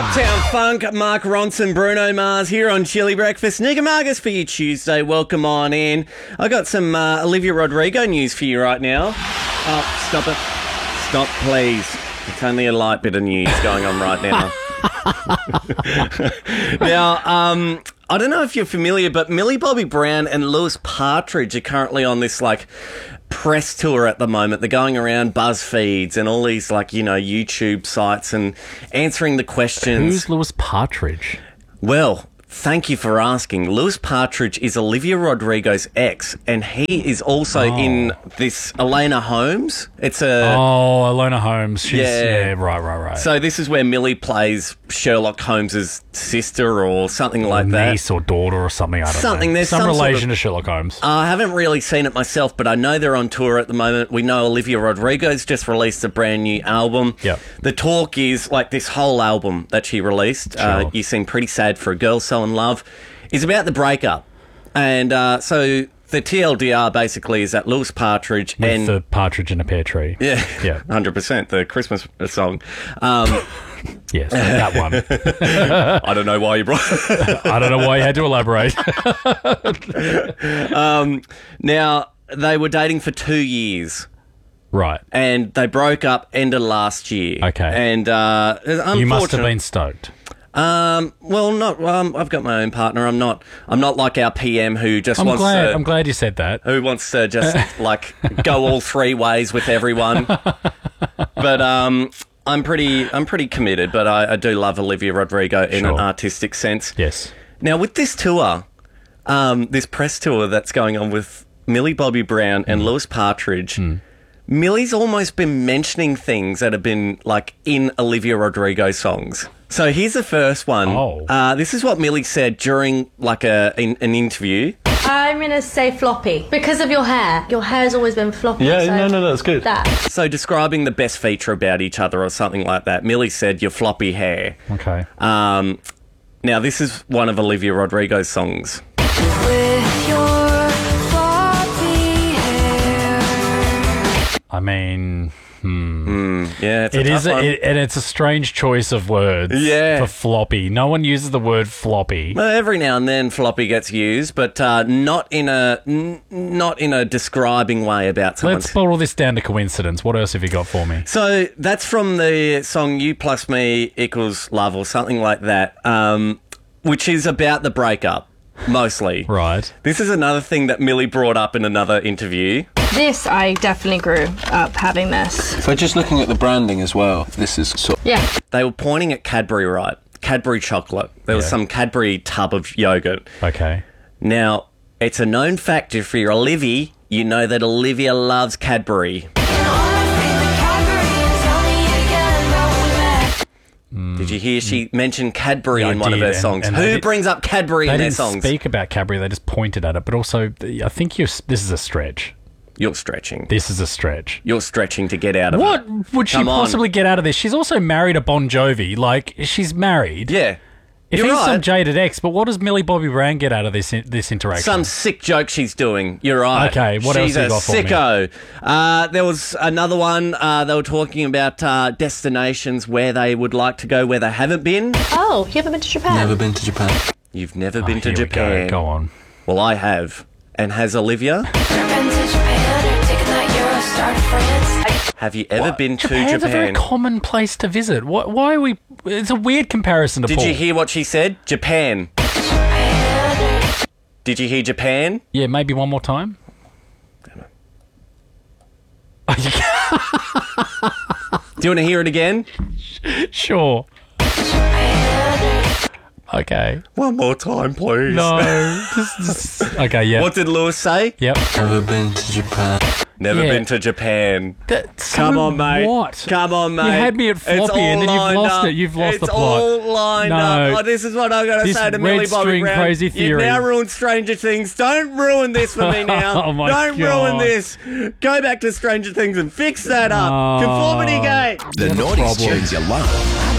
Uptown Funk, Mark Ronson, Bruno Mars here on Chili Breakfast. Nigamagas for you Tuesday. Welcome on in. I got some Olivia Rodrigo news for you right now. Oh, stop it. Stop, please. It's only a light bit of news going on right now. Now, I don't know if you're familiar, but Millie Bobby Brown and Lewis Partridge are currently on this, press tour at the moment. They're going around BuzzFeeds and all these, YouTube sites and answering the questions. Who's Lewis Partridge? Well, thank you for asking. Lewis Partridge is Olivia Rodrigo's ex, and he is also in this Elena Holmes. It's a... Oh, Elena Holmes. She's, right. So this is where Millie plays Sherlock Holmes's sister or something like that. Niece or daughter or something, I don't know. There's some relation to Sherlock Holmes. I haven't really seen it myself, but I know they're on tour at the moment. We know Olivia Rodrigo's just released a brand new album. Yep. The talk is, this whole album that she released, Sure. You Seem Pretty Sad for a Girl So in Love, is about the breakup. And so the TLDR basically is that Lewis Partridge With and... the partridge in a pear tree. Yeah, Yeah. 100%, the Christmas song. Yes, that one. I don't know why you brought... I don't know why you had to elaborate. Now, they were dating for 2 years. Right. And they broke up end of last year. Okay. And You must have been stoked. Well, not. I've got my own partner. I'm not like our PM who just wants to. I'm glad you said that. Who wants to just go all three ways with everyone. But I'm pretty committed. But I do love Olivia Rodrigo in an artistic sense. Yes. Now with this tour, this press tour that's going on with Millie Bobby Brown and Lewis Partridge. Millie's almost been mentioning things that have been in Olivia Rodrigo songs. So here's the first one. Oh. This is what Millie said during an interview. I'm going to say floppy because of your hair. Your hair's always been floppy. Yeah, so no, that's good. That. So describing the best feature about each other or something like that, Millie said your floppy hair. Okay. Now this is one of Olivia Rodrigo's songs. With your floppy hair. I mean... Yeah, it's a It tough is, one. and it's a strange choice of words for floppy. No one uses the word floppy. Well, every now and then floppy gets used, but not in a describing way about someone. Let's boil this down to coincidence. What else have you got for me? So that's from the song You Plus Me Equals Love or something like that, which is about the breakup, mostly. Right. This is another thing that Millie brought up in another interview. This, I definitely grew up having this. If we're just looking at the branding as well, this is Yeah. They were pointing at Cadbury, right? Cadbury chocolate. There was some Cadbury tub of yogurt. Okay. Now, it's a known fact if you're Olivia, you know that Olivia loves Cadbury. Did you hear she mentioned Cadbury Yeah, in I one of did, her songs? and Who they did- brings up Cadbury They in their didn't songs? speak about Cadbury. They just pointed at it. But also, I think this is a stretch. You're stretching. This is a stretch. You're stretching to get out of What it. would she Come on. possibly get out of this? She's also married to Bon Jovi. She's married. Yeah. If You're he's some right. jaded ex, but what does Millie Bobby Brown get out of this interaction? Some sick joke she's doing. You're right. Okay, what else she's have you a got for me? sicko. There was another one. They were talking about destinations where they would like to go where they haven't been. Oh, you haven't been to Japan? never been to Japan. You've never been to Here we Japan. Go on. Well, I have. And has Olivia? Been to Japan or taken that Eurostar to France. Have you ever been to Japan's a very Japan? common place to visit. Why are we... It's a weird comparison to Did Paul. you hear what she said? Japan. Did you hear Japan? Yeah, maybe one more time. Do you want to hear it again? Sure. Okay. One more time, please. No. Okay, yeah. What did Lewis say? Yep. Never been to Japan. Never Yeah. been to Japan. Come Come on, mate. What? Come on, mate. You had me at floppy It's all and then you've lined lost up. it. You've lost the It's plot. all lined No. up. Oh, this is what I'm going to This say to Millie red Bobby string Brown. crazy You've theory. now ruined Stranger Things. Don't ruin this for me now. Oh, my Don't God. ruin this. Go back to Stranger Things and fix that up. Oh. Conformity gate. The What a Naughty problem. Tunes you love.